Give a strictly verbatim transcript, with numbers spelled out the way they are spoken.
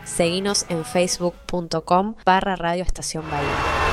Seguinos en facebook punto com barra Radio Estación Bahía.